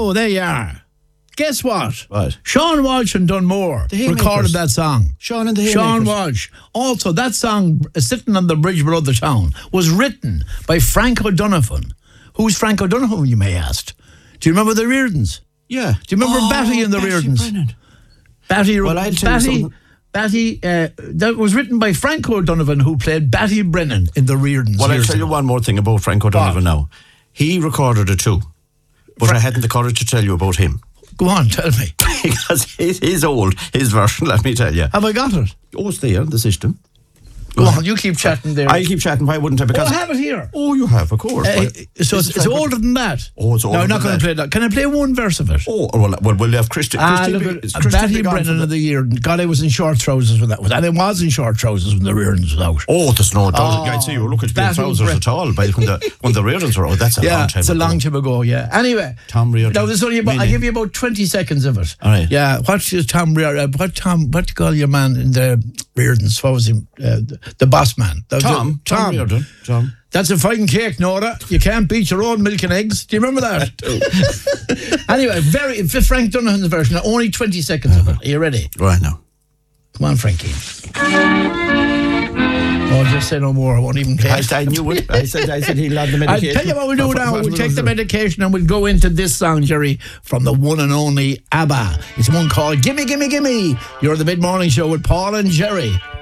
So there you are. Guess what? What? Sean Walsh and Dunmore recorded that song. Sean and the Haymakers. Sean Walsh. Also, that song, Sitting on the Bridge Below the Town, was written by Frank O'Donovan. Who's Frank O'Donovan, you may ask? Do you remember the Reardons? Yeah. Do you remember Batty and the Reardons? Brennan. Batty, Well, I'll tell you something. Batty, that was written by Frank O'Donovan, who played Batty Brennan in the Reardons. Well, I'll tell you one more thing about Frank O'Donovan now. He recorded it too, but I hadn't the courage to tell you about him. Go on, tell me. Because he's old, his version, let me tell you. Have I got it? Oh, it's there, the system. Go on, you keep chatting there. I'll keep chatting, why wouldn't I? Because I have it here. Oh, you have, of course. So it's older than that. Oh, it's older No, I'm not than going that. to play that. Can I play one verse of it? Oh, well, we'll have Christian. Batty Brennan of the year. God, I was in short trousers when that was. And I was in short trousers when the Reardons was out. Oh, there's no doubt. I'd say you were looking to be in trousers at all when the Reardons were out. That's a long time ago. It's a long time ago, yeah. Anyway. Tom Reardon. Now, there's only about, I'll give you about 20 seconds of it. All right. Yeah, what's Tom Reardon? What do you call your man in the Reardons? What was he? The boss man. Tom Reardon. Tom. That's a fine cake, Nora. You can't beat your own milk and eggs. Do you remember that? Anyway, Frank Donovan's version. Only 20 seconds of it. Are you ready? Right now. Come on, Frankie. Oh, just say no more. I won't even play. I knew it. I said he'll have the medication. I'll tell you what we'll do now. We'll take the medication and we'll go into this song, Jerry, from the one and only ABBA. It's one called Gimme, Gimme, Gimme. You're the Mid-Morning Show with Paul and Jerry.